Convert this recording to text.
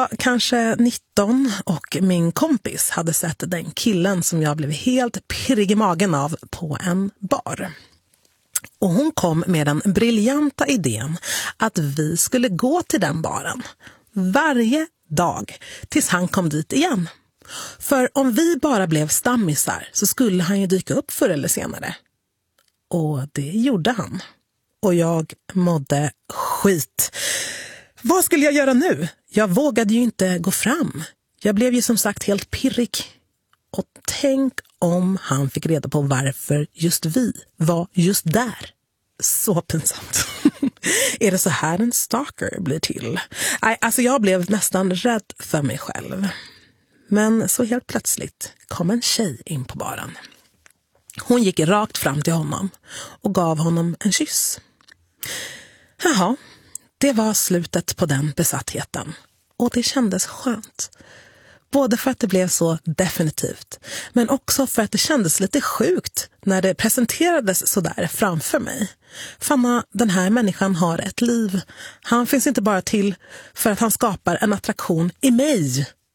var kanske 19 och min kompis hade sett den killen som jag blev helt pirrig i magen av på en bar. Och hon kom med den briljanta idén att vi skulle gå till den baren varje dag tills han kom dit igen. För om vi bara blev stammisar så skulle han ju dyka upp förr eller senare. Och det gjorde han. Och jag mådde skit. Vad skulle jag göra nu? Jag vågade ju inte gå fram. Jag blev ju som sagt helt pirrig. Och tänk om han fick reda på varför just vi var just där. Så pinsamt. Är det så här en stalker blir till? Nej, alltså jag blev nästan rädd för mig själv. Men så helt plötsligt kom en tjej in på baren. Hon gick rakt fram till honom och gav honom en kyss. Jaha, det var slutet på den besattheten. Och det kändes skönt. Både för att det blev så definitivt, men också för att det kändes lite sjukt när det presenterades så där framför mig. Fanna, den här människan har ett liv. Han finns inte bara till för att han skapar en attraktion i mig.